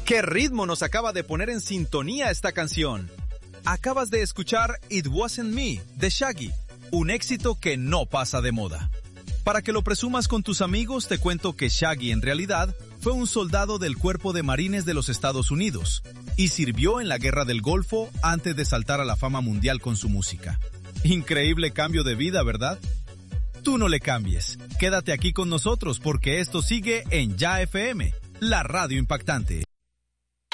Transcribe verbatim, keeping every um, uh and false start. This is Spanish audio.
¿Qué ritmo nos acaba de poner en sintonía esta canción? Acabas de escuchar It Wasn't Me, de Shaggy, un éxito que no pasa de moda. Para que lo presumas con tus amigos, te cuento que Shaggy en realidad fue un soldado del Cuerpo de Marines de los Estados Unidos y sirvió en la Guerra del Golfo antes de saltar a la fama mundial con su música. Increíble cambio de vida, ¿verdad? Tú no le cambies. Quédate aquí con nosotros porque esto sigue en Ya F M, la radio impactante.